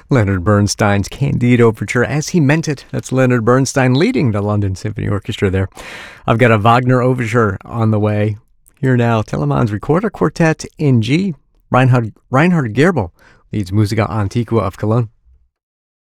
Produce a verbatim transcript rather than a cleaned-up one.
Leonard Bernstein's Candide Overture as he meant it. That's Leonard Bernstein leading the London Symphony Orchestra there. I've got a Wagner Overture on the way. Here now, Telemann's Recorder Quartet in G. Reinhard, Reinhard Gerbel leads Musica Antiqua of Cologne.